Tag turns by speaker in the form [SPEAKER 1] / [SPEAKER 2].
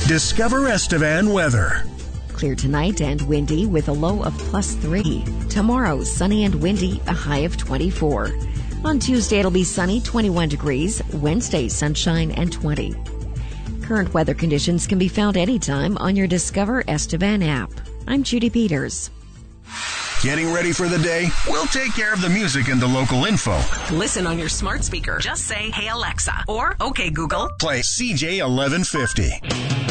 [SPEAKER 1] Discover Estevan weather.
[SPEAKER 2] Clear tonight and windy with a low of +3. Tomorrow, sunny and windy, a high of 24. On Tuesday, it'll be sunny, 21 degrees. Wednesday, sunshine and 20. Current weather conditions can be found anytime on your Discover Estevan app. I'm Judy Peters.
[SPEAKER 1] Getting ready for the day? We'll take care of the music and the local info.
[SPEAKER 3] Listen on your smart speaker. Just say, "Hey Alexa," or "Okay Google."
[SPEAKER 1] Play CJ 1150.